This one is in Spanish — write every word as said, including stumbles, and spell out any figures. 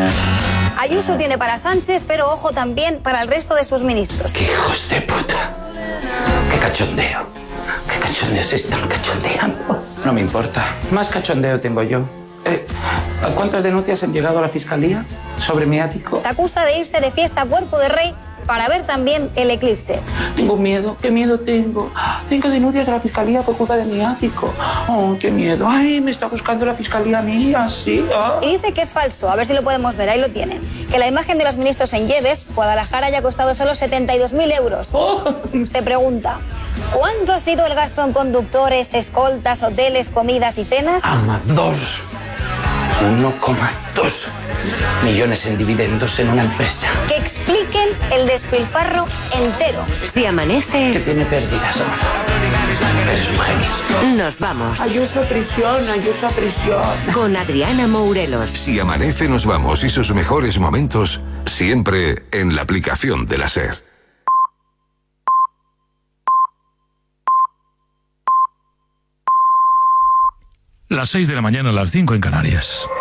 Ayuso tiene para Sánchez, pero ojo también para el resto de sus ministros. ¡Qué hijos de puta! ¡Qué cachondeo! ¡Qué cachondeo se están cachondeando! No me importa. Más cachondeo tengo yo. Eh, ¿Cuántas denuncias han llegado a la fiscalía sobre mi ático? Te acusa de irse de fiesta a Cuerpo de Rey para ver también el eclipse. Tengo miedo. ¿Qué miedo tengo? Cinco denuncias a la fiscalía por culpa de mi ático. ¡Oh, qué miedo! ¡Ay, me está buscando la fiscalía mía! Sí. Oh. Y dice que es falso. A ver si lo podemos ver. Ahí lo tienen. Que la imagen de los ministros en Lleves, Guadalajara, haya costado solo setenta y dos mil euros. Oh. Se pregunta, ¿cuánto ha sido el gasto en conductores, escoltas, hoteles, comidas y cenas? Amador. uno coma dos millones en dividendos en una empresa. Que expliquen el despilfarro entero. Si amanece... Que tiene pérdidas, Amador. Eres un genio. Nos vamos. Ayuso a prisión, Ayuso a prisión. Con Adriana Mourelos. Si amanece, nos vamos y sus mejores momentos siempre en la aplicación de la SER. Las seis de la mañana, las cinco en Canarias.